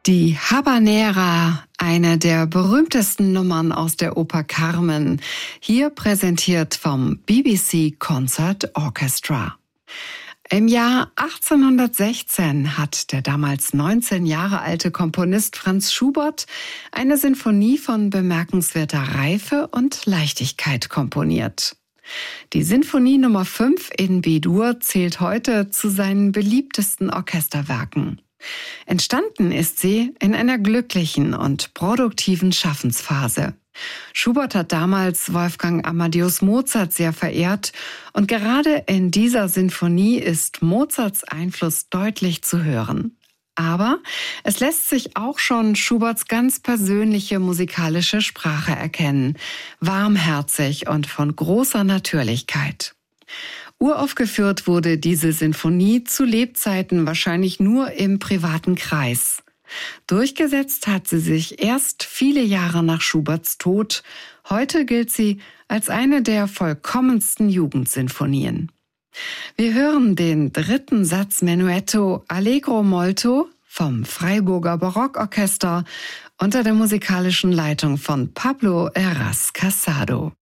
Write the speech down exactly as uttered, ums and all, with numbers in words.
Die Habanera, eine der berühmtesten Nummern aus der Oper Carmen, hier präsentiert vom B B C Concert Orchestra. Im Jahr achtzehnhundertsechzehn hat der damals neunzehn Jahre alte Komponist Franz Schubert eine Sinfonie von bemerkenswerter Reife und Leichtigkeit komponiert. Die Sinfonie Nummer fünf in B-Dur zählt heute zu seinen beliebtesten Orchesterwerken. Entstanden ist sie in einer glücklichen und produktiven Schaffensphase. Schubert hat damals Wolfgang Amadeus Mozart sehr verehrt und gerade in dieser Sinfonie ist Mozarts Einfluss deutlich zu hören. Aber es lässt sich auch schon Schuberts ganz persönliche musikalische Sprache erkennen, warmherzig und von großer Natürlichkeit. Uraufgeführt wurde diese Sinfonie zu Lebzeiten wahrscheinlich nur im privaten Kreis. Durchgesetzt hat sie sich erst viele Jahre nach Schuberts Tod. Heute gilt sie als eine der vollkommensten Jugendsinfonien. Wir hören den dritten Satz Menuetto Allegro molto vom Freiburger Barockorchester unter der musikalischen Leitung von Pablo Heras Casado.